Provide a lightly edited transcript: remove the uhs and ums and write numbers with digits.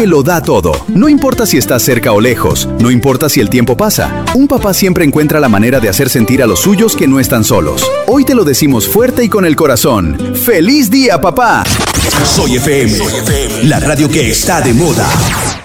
que lo da todo. No importa si estás cerca o lejos, no importa si el tiempo pasa. Un papá siempre encuentra la manera de hacer sentir a los suyos que no están solos. Hoy te lo decimos fuerte y con el corazón. ¡Feliz día, papá! Soy FM, la radio que está de moda.